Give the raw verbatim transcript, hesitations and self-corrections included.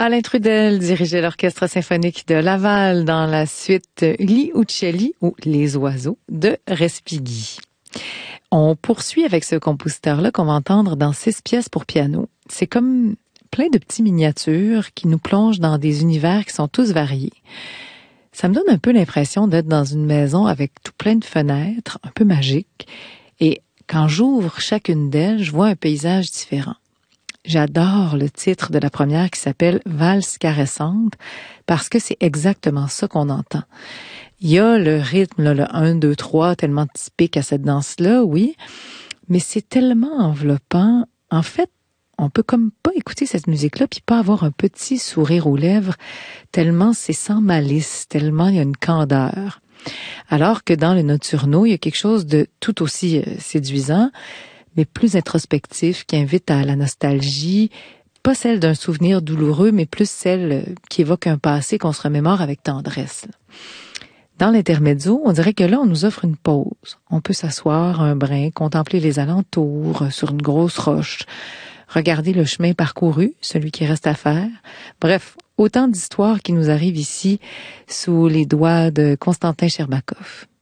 Alain Trudel dirigeait l'Orchestre symphonique de Laval dans la suite Gli Uccelli ou Les oiseaux de Respighi. On poursuit avec ce compositeur-là qu'on va entendre dans six pièces pour piano. C'est comme plein de petits miniatures qui nous plongent dans des univers qui sont tous variés. Ça me donne un peu l'impression d'être dans une maison avec tout plein de fenêtres, un peu magique. Et quand j'ouvre chacune d'elles, je vois un paysage différent. J'adore le titre de la première qui s'appelle « Valse caressante » parce que c'est exactement ça qu'on entend. Il y a le rythme, là, le un, deux, trois, tellement typique à cette danse-là, oui, mais c'est tellement enveloppant. En fait, on peut comme pas écouter cette musique-là puis pas avoir un petit sourire aux lèvres, tellement c'est sans malice, tellement il y a une candeur. Alors que dans le Notturno, il y a quelque chose de tout aussi euh, séduisant, mais plus introspectif, qui invite à la nostalgie, pas celle d'un souvenir douloureux, mais plus celle qui évoque un passé qu'on se remémore avec tendresse. Dans l'intermezzo, on dirait que là, on nous offre une pause. On peut s'asseoir un brin, contempler les alentours sur une grosse roche, regarder le chemin parcouru, celui qui reste à faire. Bref, autant d'histoires qui nous arrivent ici sous les doigts de Constantin Sherbakov.